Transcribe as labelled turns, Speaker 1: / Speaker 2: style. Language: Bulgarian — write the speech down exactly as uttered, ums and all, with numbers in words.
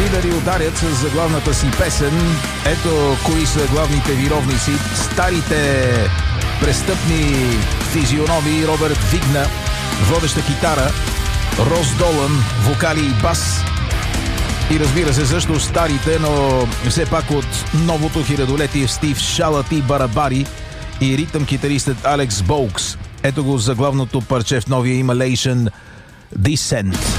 Speaker 1: дилери ударят с заглавната си песен. Ето кои са главните виновници. Старите престъпни физиономии: Робърт Вигна, водеща китара, Рос Долан, вокали и бас. И разбира се, също старите, но все пак от новото хилядолетие Стив Шалати барабари и ритъм китаристът Алекс Боукс. Ето го заглавното парче в новия Immolation Descent.